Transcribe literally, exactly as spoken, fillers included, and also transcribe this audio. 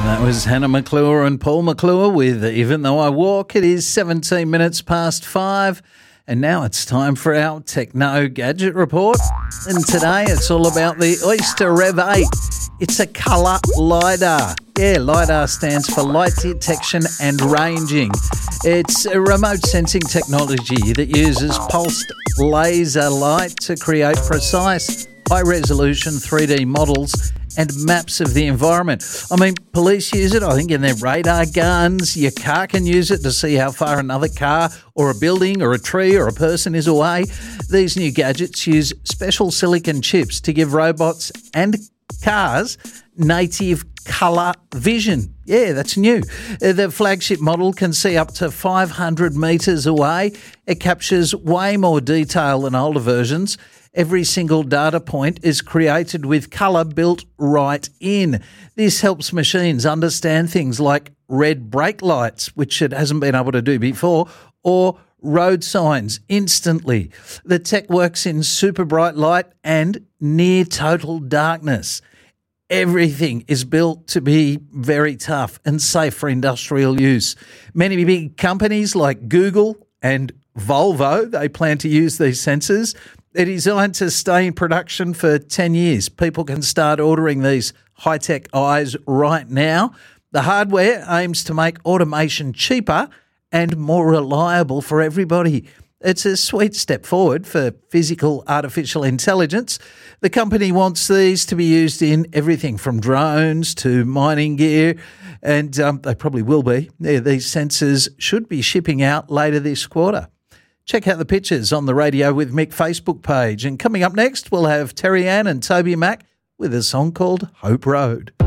That was Hannah McClure and Paul McClure with Even Though I Walk. It is seventeen minutes past five, and now it's time for our Techno Gadget Report. And today it's all about the Oyster Rev eight. It's a colour LiDAR. Yeah, LiDAR stands for Light Detection and Ranging. It's a remote sensing technology that uses pulsed laser light to create precise, high-resolution three D models and maps of the environment. I mean, police use it, I think, in their radar guns. Your car can use it to see how far another car or a building or a tree or a person is away. These new gadgets use special silicon chips to give robots and cars native colour vision. Yeah, that's new. The flagship model can see up to five hundred metres away. It captures way more detail than older versions. Every single data point is created with colour built right in. This helps machines understand things like red brake lights, which it hasn't been able to do before, or road signs instantly. The tech works in super bright light and near total darkness. Everything is built to be very tough and safe for industrial use. Many big companies like Google and Volvo, they plan to use these sensors. They're designed to stay in production for ten years. People can start ordering these high-tech eyes right now. The hardware aims to make automation cheaper and more reliable for everybody. It's a sweet step forward for physical artificial intelligence. The company wants these to be used in everything from drones to mining gear, and um, they probably will be. Yeah, these sensors should be shipping out later this quarter. Check out the pictures on the Radio with Mick Facebook page. And coming up next, we'll have Terry Ann and Toby Mac with a song called Hope Road.